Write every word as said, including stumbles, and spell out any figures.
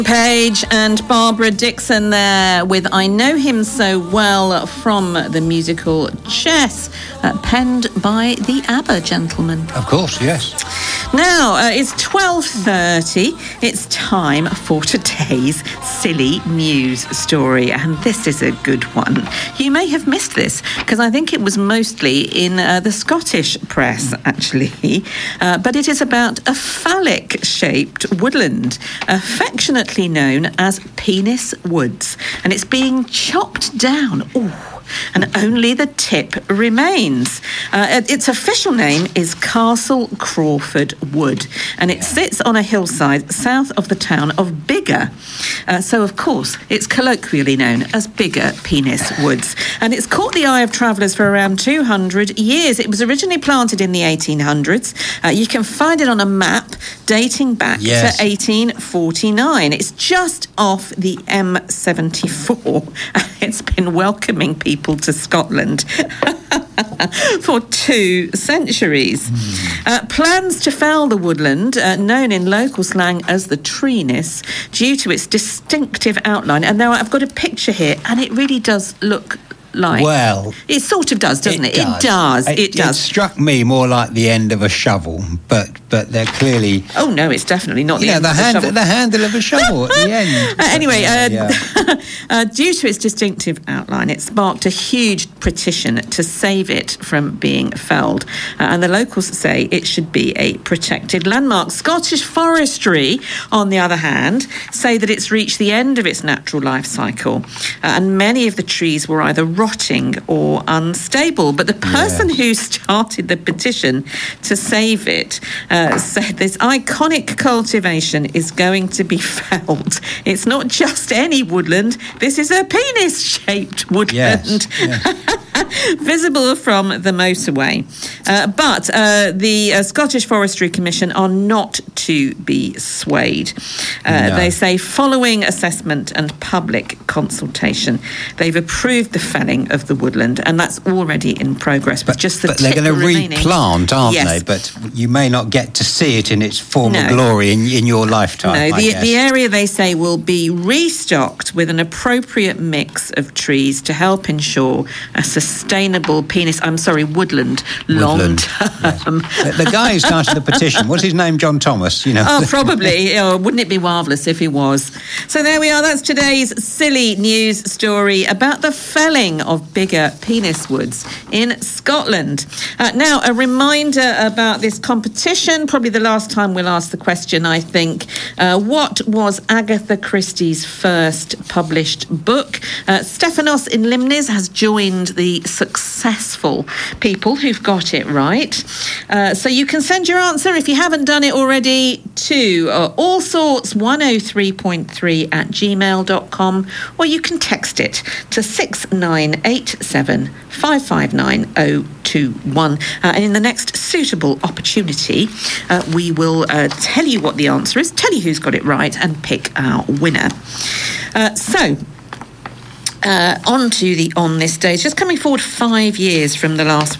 Page and Barbara Dixon there with I Know Him So Well from the musical Chess, uh, penned by the ABBA gentlemen. Of course, yes. Now, uh, it's twelve thirty. It's time for today's silly news story, and this is a good one. You may have missed this, because I think it was mostly in uh, the Scottish press, actually. Uh, but it is about a phallic-shaped woodland, affectionately known as Penis Woods, and it's being chopped down. Ooh. And only the tip remains. Uh, its official name is Castle Crawford Wood, and it sits on a hillside south of the town of Biggar. Uh, so, of course, it's colloquially known as Biggar Penis Woods. And it's caught the eye of travellers for around two hundred years. It was originally planted in the eighteen hundreds. Uh, you can find it on a map dating back yes. to eighteen forty-nine. It's just off the M seventy-four. It's been welcoming people to Scotland for two centuries. Mm. Uh, plans to fell the woodland, uh, known in local slang as the treenis, due to its distinctive outline. And now I've got a picture here, and it really does look like... Well... It sort of does, doesn't it? It does. It does. It, it does. It struck me more like the end of a shovel, but but they're clearly... Oh, no, it's definitely not the yeah, end the of hand, a shovel. the handle of a shovel at the end. Uh, anyway, uh, yeah. uh, due to its distinctive outline, it sparked a huge petition to save it from being felled. Uh, and the locals say it should be a protected landmark. Scottish Forestry, on the other hand, say that it's reached the end of its natural life cycle. Uh, and many of the trees were either rotting or unstable. But the person yeah. who started the petition to save it uh, said this iconic cultivation is going to be felled. It's not just any woodland. This is a penis-shaped woodland. Yes, yes. Visible from the motorway. Uh, but uh, the uh, Scottish Forestry Commission are not to be swayed. Uh, no. They say following assessment and public consultation, they've approved the felling of the woodland, and that's already in progress. But, just the but they're going to remaining. replant, aren't yes. they? But you may not get to see it in its former no. glory in, in your lifetime. No, I the, guess. the area, they say, will be restocked with an appropriate mix of trees to help ensure a sustainable penis, I'm sorry, woodland, long term. Yes. The, the guy who started the petition, what's his name? John Thomas, you know. Oh, probably. Oh, wouldn't it be marvellous if he was? So there we are. That's today's silly news story about the felling of Biggar Penis Woods in Scotland. Uh, now, a reminder about this competition. Probably the last time we'll ask the question, I think. Uh, what was Agatha Christie's first published book? Uh, Stephanos in Limnes has joined the successful people who've got it right. Uh, so you can send your answer, if you haven't done it already, to uh, allsorts one oh three point three at gmail dot com, or you can text it to six nine eight seven five five nine oh two one. Uh, and in the next suitable opportunity, uh, we will uh, tell you what the answer is, tell you who's got it right, and pick our winner. Uh, so... Uh, on to the On This Day. Just coming forward five years from the last